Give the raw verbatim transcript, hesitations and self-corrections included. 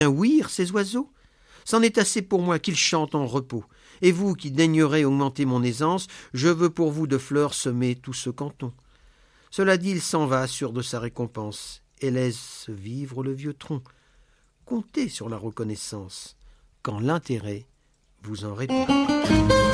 ouïr ces oiseaux? C'en est assez pour moi qu'ils chantent en repos. Et vous, qui daignerez augmenter mon aisance, je veux pour vous de fleurs semer tout ce canton. » Cela dit, il s'en va, sûr de sa récompense, et laisse vivre le vieux tronc. Comptez sur la reconnaissance, quand l'intérêt vous en répond.